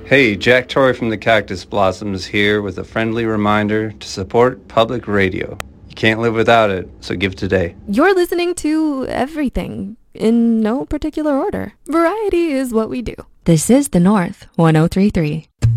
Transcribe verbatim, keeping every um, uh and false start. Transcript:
Hey, Jack Torrey from the Cactus Blossoms here with a friendly reminder to support public radio. You can't live without it, so give today. You're listening to everything in no particular order. Variety is what we do. This is The North one oh three point three.